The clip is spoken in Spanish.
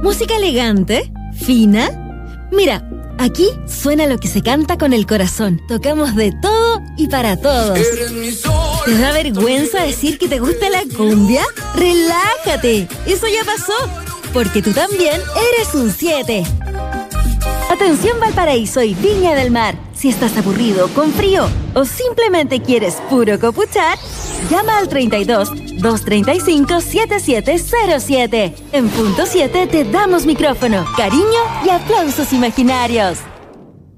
¿Música elegante? ¿Fina? Mira, aquí suena lo que se canta con el corazón. Tocamos de todo y para todos. ¿Te da vergüenza decir que te gusta la cumbia? ¡Relájate! Eso ya pasó, porque tú también eres un 7. Atención Valparaíso y Viña del Mar. Si estás aburrido, con frío o simplemente quieres puro copuchar, llama al 32-235-7707. En punto 7 te damos micrófono, cariño y aplausos imaginarios.